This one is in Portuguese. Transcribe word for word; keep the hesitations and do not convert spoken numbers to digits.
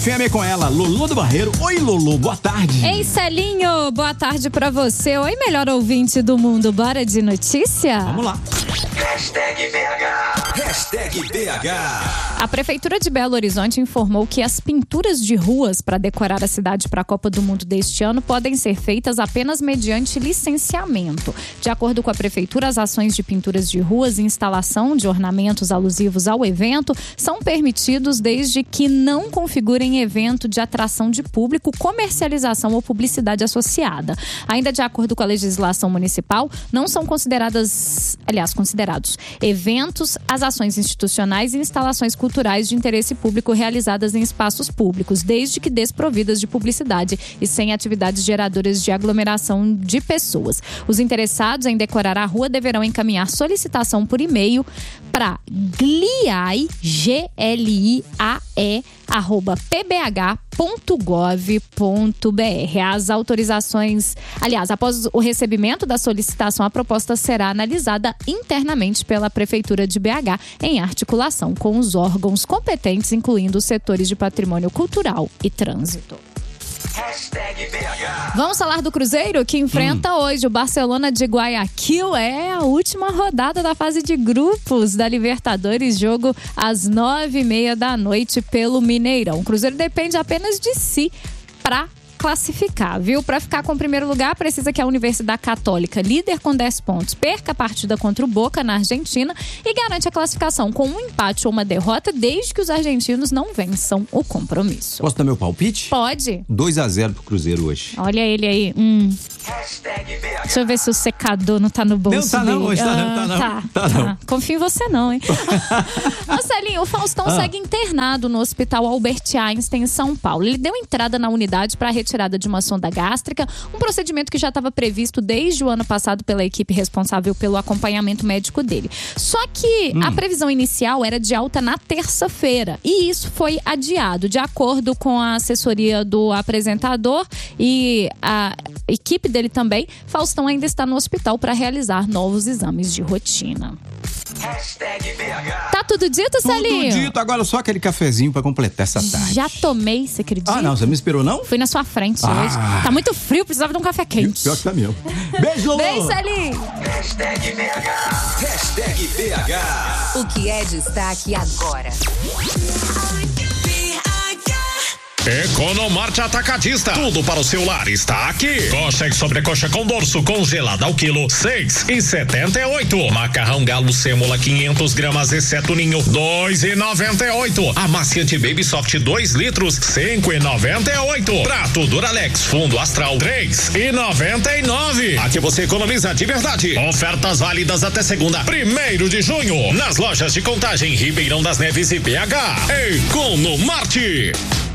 Fêmea com ela, Lulu do Barreiro. Oi, Lulu, boa tarde. Ei, Celinho, boa tarde pra você. Oi, melhor ouvinte do mundo, bora de notícia? Vamos lá. Hashtag B H. Hashtag B H. A Prefeitura de Belo Horizonte informou que as pinturas de ruas para decorar a cidade para a Copa do Mundo deste ano podem ser feitas apenas mediante licenciamento. De acordo com a Prefeitura, as ações de pinturas de ruas e instalação de ornamentos alusivos ao evento são permitidos desde que não configurem evento de atração de público, comercialização ou publicidade associada. Ainda de acordo com a legislação municipal, não são consideradas, aliás, considerados eventos, as ações institucionais e instalações culturais de interesse público realizadas em espaços públicos, desde que desprovidas de publicidade e sem atividades geradoras de aglomeração de pessoas. Os interessados em decorar a rua deverão encaminhar solicitação por e-mail para gliae, G L I A E, arroba p b h ponto gov ponto b r. As autorizações, aliás, após o recebimento da solicitação, a proposta será analisada internamente pela Prefeitura de B H em articulação com os órgãos competentes, incluindo os setores de patrimônio cultural e trânsito. Hashtag B H. Vamos falar do Cruzeiro, que enfrenta hum. hoje o Barcelona de Guayaquil. É a última rodada da fase de grupos da Libertadores, jogo às nove e meia da noite pelo Mineirão. O Cruzeiro depende apenas de si para classificar, viu? Para ficar com o primeiro lugar, precisa que a Universidade Católica, líder com dez pontos, perca a partida contra o Boca na Argentina e garante a classificação com um empate ou uma derrota, desde que os argentinos não vençam o compromisso. Posso dar meu palpite? Pode. dois a zero pro Cruzeiro hoje. Olha ele aí. Hum. Hashtag B H. Deixa eu ver se o secador não tá no bolso Não, tá não, dele. hoje tá não, Ah, tá não. Tá, Tá não. Confio em você não, hein? Marcelinho, o Faustão Ah. segue internado no Hospital Albert Einstein, em São Paulo. Ele deu entrada na unidade para a retirada de uma sonda gástrica, um procedimento que já estava previsto desde o ano passado pela equipe responsável pelo acompanhamento médico dele. Só que Hum. a previsão inicial era de alta na terça-feira e isso foi adiado. De acordo com a assessoria do apresentador e a equipe dele também, Faustão ainda está no hospital para realizar novos exames de rotina. Hashtag B H. Tá tudo dito, Celinho? Tudo dito, agora só aquele cafezinho pra completar essa tarde. Já tomei, você acredita? Ah, não, você não me esperou, não? Fui na sua frente Ah. hoje. Tá muito frio, precisava de um café quente. Pior que tá mesmo. Beijo, Lulu! Beijo, Celinho! Hashtag B H. Hashtag B H. O que é destaque agora? Economarte Atacadista. Tudo para o seu lar está aqui. Coxa e sobrecoxa com dorso congelada ao quilo, seis e setenta e oito. Macarrão galo sêmola quinhentos gramas, exceto ninho, dois e noventa e oito. Amaciante Baby Soft dois litros, cinco e noventa e oito. Prato Duralex Fundo Astral, três e noventa e nove. Aqui você economiza de verdade. Ofertas válidas até segunda, primeiro de junho, nas lojas de Contagem, Ribeirão das Neves e B H. Economarte.